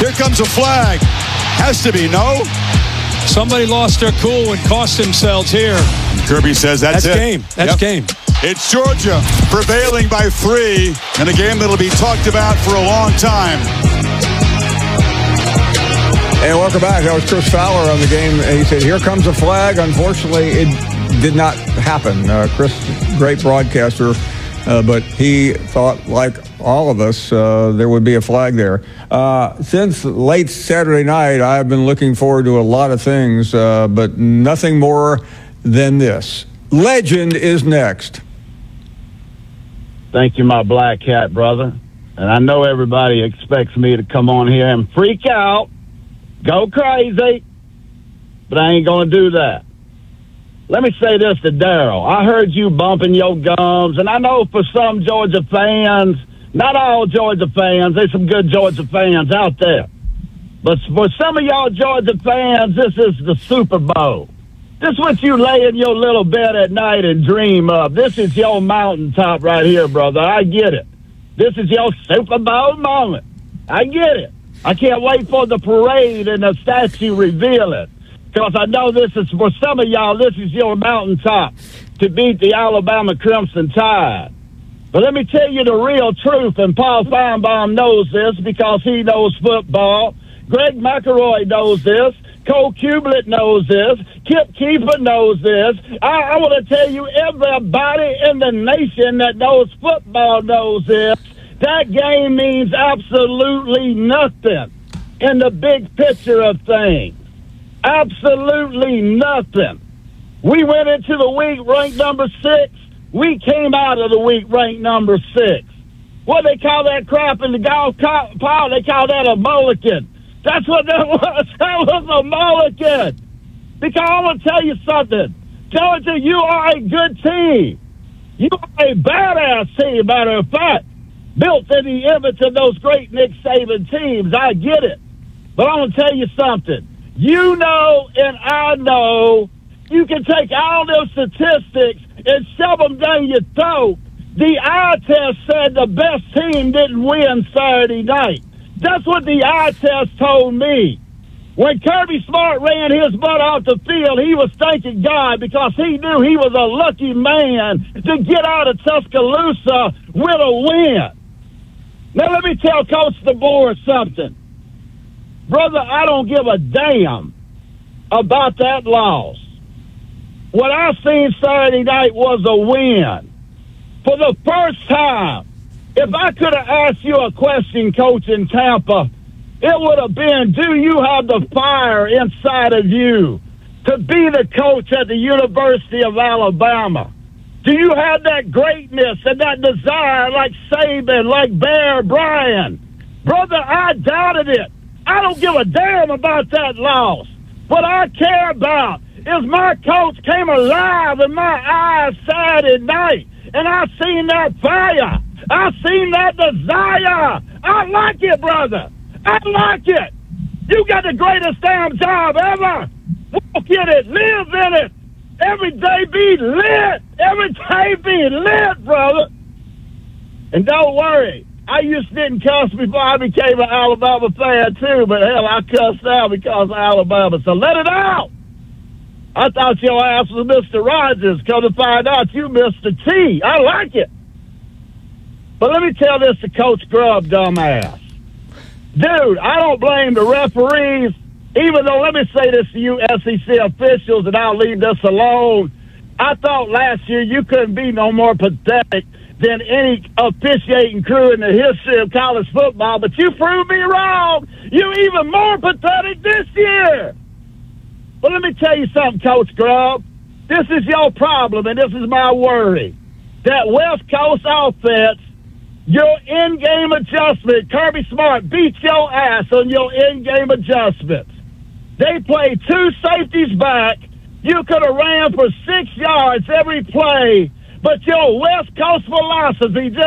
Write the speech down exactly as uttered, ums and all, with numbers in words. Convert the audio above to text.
Here comes a flag. Has to be, no? Somebody lost their cool and cost themselves here. Kirby says that's, that's it. game. That's yep. game. It's Georgia prevailing by three in a game that'll be talked about for a long time. And welcome back. That was Chris Fowler on the game. He said, here comes a flag. Unfortunately, it did not happen. Uh, Chris, great broadcaster, uh, but he thought, like all of us, uh, there would be a flag there. Uh, since late Saturday night, I've been looking forward to a lot of things, uh, but nothing more than this. Legend is next. Thank you, my black cat brother. And I know everybody expects me to come on here and freak out, go crazy, but I ain't going to do that. Let me say this to Daryl. I heard you bumping your gums, and I know for some Georgia fans, not all Georgia fans, there's some good Georgia fans out there. But for some of y'all Georgia fans, this is the Super Bowl. This is what you lay in your little bed at night and dream of. This is your mountaintop right here, brother. I get it. This is your Super Bowl moment. I get it. I can't wait for the parade and the statue reveal it. Because I know this is, for some of y'all, this is your mountaintop to beat the Alabama Crimson Tide. But let me tell you the real truth, and Paul Feinbaum knows this because he knows football. Greg McElroy knows this. Cole Kublet knows this. Kip Keefer knows this. I, I want to tell you, everybody in the nation that knows football knows this. That game means absolutely nothing in the big picture of things. Absolutely nothing. We went into the week ranked number six. We came out of the week ranked number six. What they call that crap in the golf pile? They call that a mulligan. That's what that was. That was a mulligan. Because I want to tell you something. Georgia, you are a good team. You are a badass team, matter of fact. Built in the image of those great Nick Saban teams. I get it. But I want to tell you something. You know and I know you can take all those statistics and shove them down your throat. The eye test said the best team didn't win Saturday night. That's what the eye test told me. When Kirby Smart ran his butt off the field, he was thanking God because he knew he was a lucky man to get out of Tuscaloosa with a win. Now let me tell Coach DeBoer something. Brother, I don't give a damn about that loss. What I seen Saturday night was a win. For the first time, if I could have asked you a question, Coach, in Tampa, it would have been, do you have the fire inside of you to be the coach at the University of Alabama? Do you have that greatness and that desire like Saban, like Bear Bryant? Brother, I doubted it. I don't give a damn about that loss. What I care about is my coach came alive in my eyes Saturday night, and I seen that fire. I seen that desire. I like it, brother. I like it. You got the greatest damn job ever. Walk in it. Live in it. Every day be lit. Every day be lit, brother. And don't worry. I used to didn't cuss before I became an Alabama fan, too. But, hell, I cussed now because of Alabama. So let it out. I thought your ass was Mister Rogers. Come to find out you Mister T. I like it. But let me tell this to Coach Grubb, dumbass. Dude, I don't blame the referees, even though, let me say this to you S E C officials, and I'll leave this alone. I thought last year you couldn't be no more pathetic than any officiating crew in the history of college football, but you proved me wrong. You're even more pathetic this year. But let me tell you something, Coach Grubb. This is your problem, and this is my worry. That West Coast offense, your in-game adjustment, Kirby Smart beat your ass on your in-game adjustments. They played two safeties back. You could have ran for six yards every play, but your West Coast philosophy just